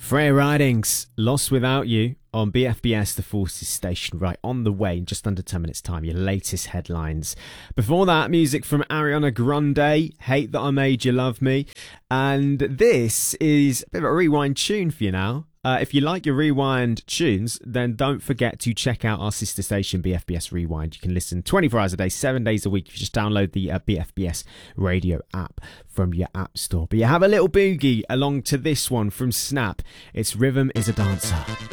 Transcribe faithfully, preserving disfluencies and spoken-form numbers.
Freya Ridings, Lost Without You on B F B S, the Forces station, right on the way in just under ten minutes time, your latest headlines. Before that, music from Ariana Grande, Hate That I Made You Love Me. And this is a bit of a rewind tune for you now. Uh, if you like your rewind tunes, then don't forget to check out our sister station, B F B S Rewind. You can listen twenty-four hours a day, seven days a week. If you just download the uh, B F B S radio app from your app store. But you have a little boogie along to this one from Snap. It's Rhythm is a Dancer.